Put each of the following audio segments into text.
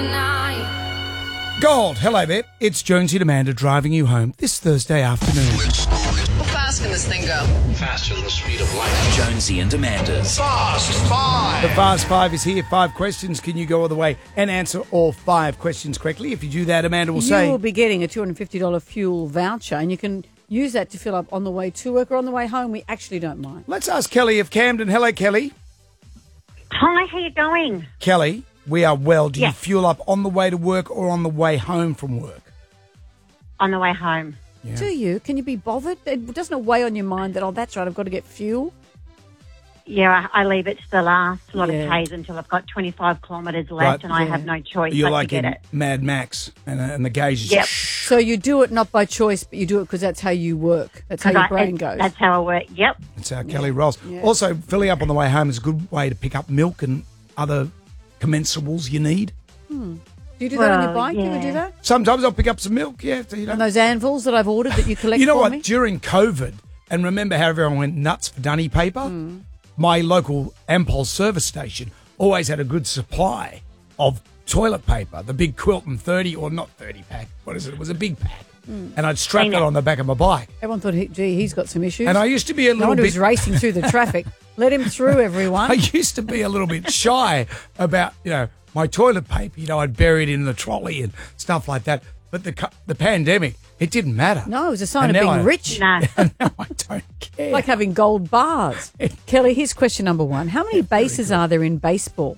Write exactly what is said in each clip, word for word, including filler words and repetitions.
tonight. Gold, hello there. It's Jonesy and Amanda driving you home this Thursday afternoon. How fast can this thing go? Faster than the speed of light. Jonesy and Amanda's Fast Five. The Fast Five is here. Five questions. Can you go all the way and answer all five questions correctly? If you do that, Amanda will You say... will be getting a two hundred fifty dollars fuel voucher, and you can use that to fill up on the way to work or on the way home. We actually don't mind. Let's ask Kelly of Camden. Hello, Kelly. Hi, how you going? Kelly, we are well. Do you Yes. fuel up on the way to work or on the way home from work? On the way home. Yeah. Do you? Can you be bothered? It doesn't it weigh on your mind that, oh, that's right, I've got to get fuel? Yeah, I, I leave it to the last lot Yeah. of Ks until I've got twenty-five kilometres left Right. and I Yeah. have no choice You're but like to get in it. Mad Max, and, uh, and the gauge is... Yep. So you do it not by choice, but you do it because that's how you work. That's how 'Cause your I- brain it- goes. That's how I work. Yep. That's how Kelly rolls. Yeah. Also, filling up on the way home is a good way to pick up milk and other commensurables you need. Do you do that on your Well, bike? Do you ever yeah. do that? Sometimes I'll pick up some milk, yeah. You know, And those anvils that I've ordered that you collect you know for what? me? During COVID, and remember how everyone went nuts for dunny paper? My local Ampol service station always had a good supply of toilet paper, the big Quilton thirty, or not thirty pack, what is it? It was a big pack. And I'd strap Seen it it. on the back of my bike. Everyone thought, he- gee, he's got some issues. And I used to be a no little wonder bit... he's racing through the traffic. Let him through, everyone. I used to be a little bit shy about, you know, my toilet paper. You know, I'd bury it in the trolley and stuff like that. But the cu- the pandemic, it didn't matter. No, it was a sign And of now being I- rich. No. Now I don't care. Like having gold bars. Kelly, here's question number one. How many bases are there in baseball?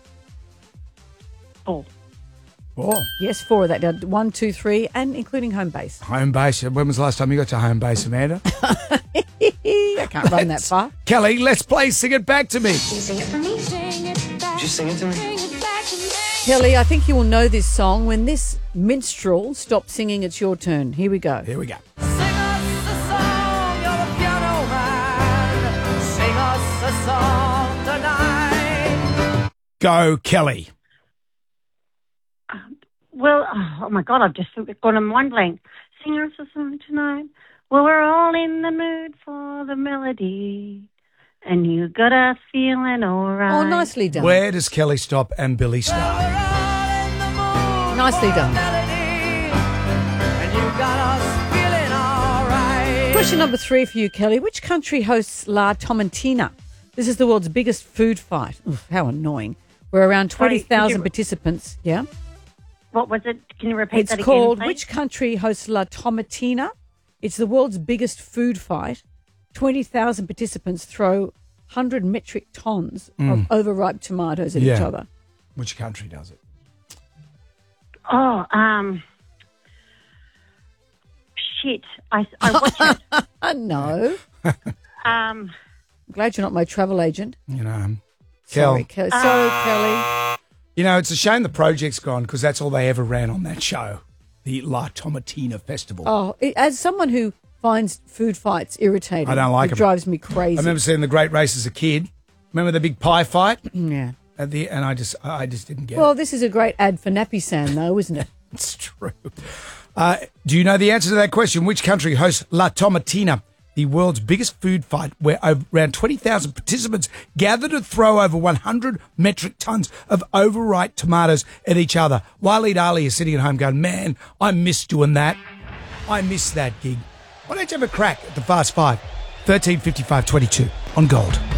Oh, Oh, Yes, four of that. Now, One, two, three, and including home base. home base. When was the last time you got to home base, Amanda? I can't run that far. Kelly, let's play Sing It Back to Me. Sing it back, Just sing it to me. sing it back to me. Kelly, I think you will know this song. When this minstrel stops singing, it's your turn. Here we go. Here we go. Sing us a song, you're the piano man. Sing us a song tonight. Go, Kelly. well, oh my God, I've just gone on mind blank. Sing us a song tonight. Well, we're all in the mood for the melody. And you got us feeling all right. Oh, nicely done. Where does Kelly stop and Billy start? All in the mood Nicely for done. melody, and you got us feeling all right. Question number three for you, Kelly. Which country hosts La Tomatina? This is the world's biggest food fight. Oof, how annoying. Where around Sorry, twenty thousand could you- participants. Yeah. What was it? Can you repeat It's that again, called please? Which country hosts La Tomatina? It's the world's biggest food fight. twenty thousand participants throw one hundred metric tons of overripe tomatoes at each Yeah. other. Which country does it? Oh, um... Shit. I, I watch it. Uh, no. Um... I'm glad you're not my travel agent. You know, um, Kel. Sorry, Kelly. Sorry, Kelly. You know, it's a shame the project's gone because that's all they ever ran on that show, the La Tomatina Festival. Oh, it, as someone who finds food fights irritating, I don't like it 'em. drives me crazy. I remember seeing the Great Race as a kid. Remember the big pie fight? yeah. At the and I just I just didn't get Well, it. this is a great ad for Nappy San, though, isn't it? It's true. Uh, do you know the answer to that question? Which country hosts La Tomatina, the world's biggest food fight, where over around twenty thousand participants gather to throw over one hundred metric tons of overripe tomatoes at each other? Waleed Ali is sitting at home going, man, I miss doing that. I miss that gig. Why don't you have a crack at the Fast Five? thirteen fifty-five twenty-two on Gold.